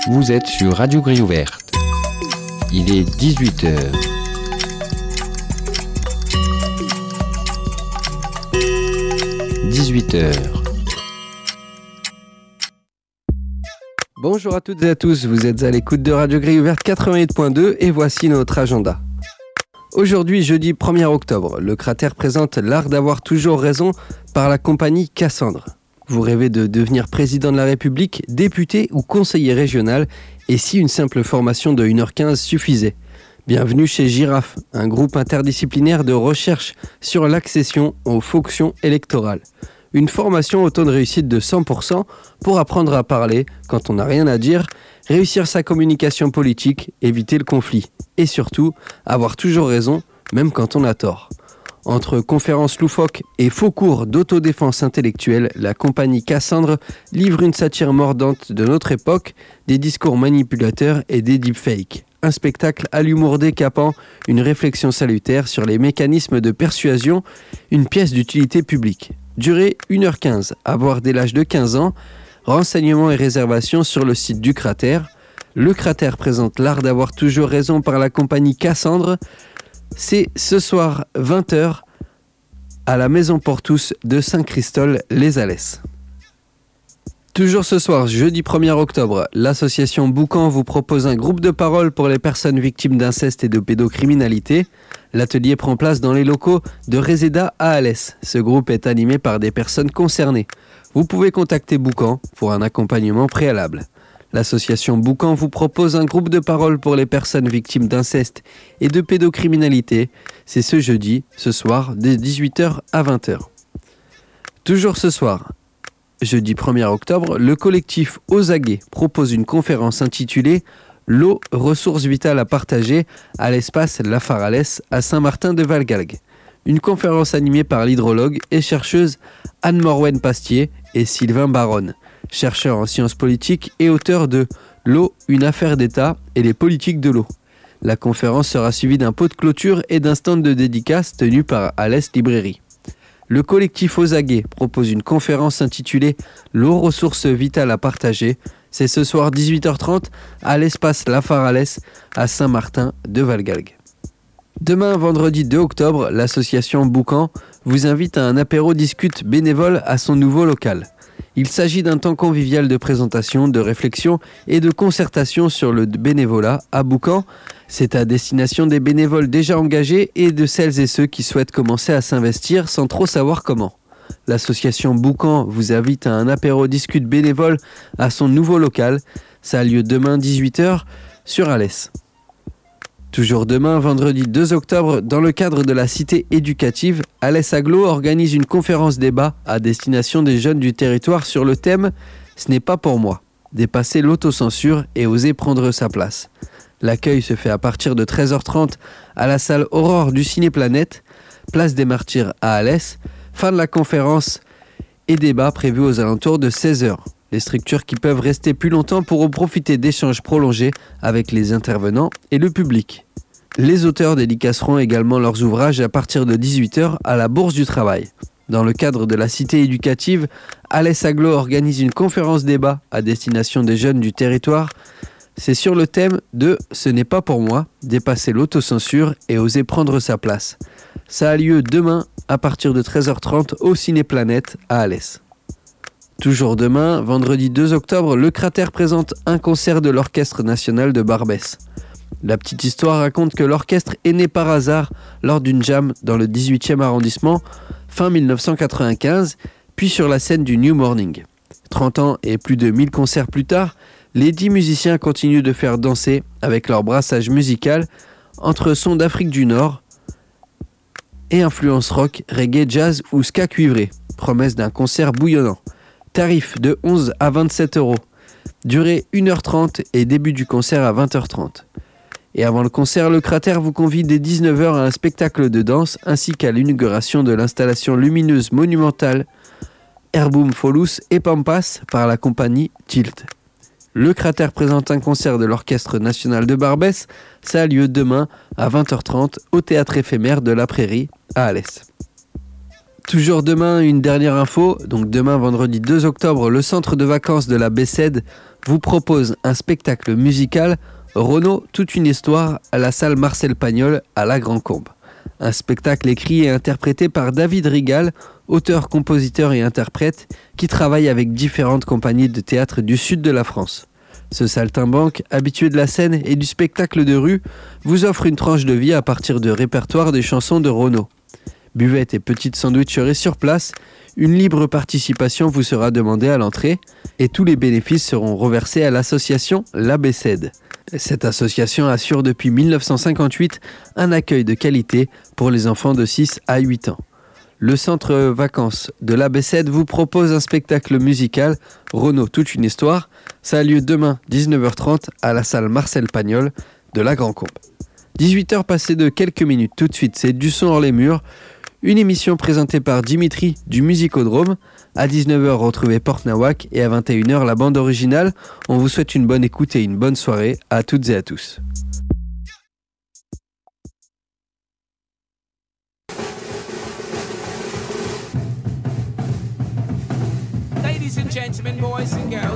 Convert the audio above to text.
Vous êtes sur Radio Grille Ouverte. Il est 18h. Bonjour à toutes et à tous, vous êtes à l'écoute de Radio Grille Ouverte 88.2 et voici notre agenda. Aujourd'hui, jeudi 1er octobre, le Cratère présente L'Art d'avoir toujours raison par la compagnie Cassandre. Vous rêvez de devenir président de la République, député ou conseiller régional, et si une simple formation de 1h15 suffisait ? Bienvenue chez Girafe, un groupe interdisciplinaire de recherche sur l'accession aux fonctions électorales. Une formation au taux de réussite de 100% pour apprendre à parler quand on n'a rien à dire, réussir sa communication politique, éviter le conflit et surtout avoir toujours raison, même quand on a tort. Entre conférences loufoques et faux cours d'autodéfense intellectuelle, la compagnie Cassandre livre une satire mordante de notre époque, des discours manipulateurs et des deepfakes. Un spectacle à l'humour décapant, une réflexion salutaire sur les mécanismes de persuasion, une pièce d'utilité publique. Durée 1h15, à voir dès l'âge de 15 ans. Renseignements et réservations sur le site du Cratère. Le Cratère présente L'Art d'avoir toujours raison par la compagnie Cassandre. C'est ce soir 20h à la Maison pour tous de Saint-Christol-les-Alès. Toujours ce soir, jeudi 1er octobre, l'association Boucan vous propose un groupe de parole pour les personnes victimes d'inceste et de pédocriminalité. L'atelier prend place dans les locaux de Reseda à Alès. Ce groupe est animé par des personnes concernées. Vous pouvez contacter Boucan pour un accompagnement préalable. L'association Boucan vous propose un groupe de parole pour les personnes victimes d'inceste et de pédocriminalité. C'est ce jeudi, ce soir, de 18h à 20h. Toujours ce soir, jeudi 1er octobre, le collectif Aux Aguets propose une conférence intitulée « L'eau, ressource vitale à partager » à l'espace La Faralès à Saint-Martin-de-Valgalgues. Une conférence animée par l'hydrologue et chercheuse Anne-Morwen Pastier et Sylvain Baronne, chercheur en sciences politiques et auteur de « L'eau, une affaire d'État et les politiques de l'eau ». La conférence sera suivie d'un pot de clôture et d'un stand de dédicace tenu par Alès Librairie. Le collectif Aux Aguets propose une conférence intitulée « L'eau, ressource vitale à partager ». C'est ce soir 18h30 à l'espace La Faralès à Saint-Martin-de-Valgalgues. Demain, vendredi 2 octobre, l'association Boucan vous invite à un apéro discute bénévole à son nouveau local. Il s'agit d'un temps convivial de présentation, de réflexion et de concertation sur le bénévolat à Boucan. C'est à destination des bénévoles déjà engagés et de celles et ceux qui souhaitent commencer à s'investir sans trop savoir comment. L'association Boucan vous invite à un apéro discute bénévole à son nouveau local. Ça a lieu demain 18h sur Alès. Toujours demain, vendredi 2 octobre, dans le cadre de la cité éducative, Alès Aglo organise une conférence débat à destination des jeunes du territoire sur le thème « Ce n'est pas pour moi ». Dépasser l'autocensure et oser prendre sa place. L'accueil se fait à partir de 13h30 à la salle Aurore du Ciné-Planète, place des Martyrs à Alès. Fin de la conférence et débat prévus aux alentours de 16h. Les structures qui peuvent rester plus longtemps pourront profiter d'échanges prolongés avec les intervenants et le public. Les auteurs dédicaceront également leurs ouvrages à partir de 18h à la Bourse du Travail. Dans le cadre de la cité éducative, Alès Aglo organise une conférence débat à destination des jeunes du territoire. C'est sur le thème de « Ce n'est pas pour moi, dépasser l'autocensure et oser prendre sa place ». Ça a lieu demain à partir de 13h30 au Ciné-Planète à Alès. Toujours demain, vendredi 2 octobre, le Cratère présente un concert de l'Orchestre National de Barbès. La petite histoire raconte que l'orchestre est né par hasard lors d'une jam dans le 18e arrondissement, fin 1995, puis sur la scène du New Morning. 30 ans et plus de 1000 concerts plus tard, les 10 musiciens continuent de faire danser avec leur brassage musical entre sons d'Afrique du Nord et influence rock, reggae, jazz ou ska cuivré. Promesse d'un concert bouillonnant. Tarif de 11 à 27 euros. Durée 1h30 et début du concert à 20h30. Et avant le concert, le Cratère vous convie dès 19h à un spectacle de danse ainsi qu'à l'inauguration de l'installation lumineuse monumentale Airboom Folus et Pampas par la compagnie Tilt. Le Cratère présente un concert de l'Orchestre National de Barbès. Ça a lieu demain à 20h30 au Théâtre éphémère de la Prairie à Alès. Toujours demain, une dernière info. Donc demain, vendredi 2 octobre, le centre de vacances de la Bessède vous propose un spectacle musical Renaud, toute une histoire à la salle Marcel Pagnol à la Grand-Combe. Un spectacle écrit et interprété par David Rigal, auteur, compositeur et interprète, qui travaille avec différentes compagnies de théâtre du sud de la France. Ce saltimbanque, habitué de la scène et du spectacle de rue, vous offre une tranche de vie à partir de répertoires des chansons de Renaud. Buvette et petites sandwicheries sur place, une libre participation vous sera demandée à l'entrée et tous les bénéfices seront reversés à l'association La Bessède. Cette association assure depuis 1958 un accueil de qualité pour les enfants de 6 à 8 ans. Le centre vacances de la Bessède vous propose un spectacle musical Renaud, toute une histoire. Ça a lieu demain 19h30 à la salle Marcel Pagnol de la Grand-Combe. 18h passées de quelques minutes, tout de suite c'est Du son hors les murs, une émission présentée par Dimitri du Musicodrome. À 19h, retrouvez Porte Nawak et à 21h, la bande originale. On vous souhaite une bonne écoute et une bonne soirée à toutes et à tous. Ladies and gentlemen, boys and girls.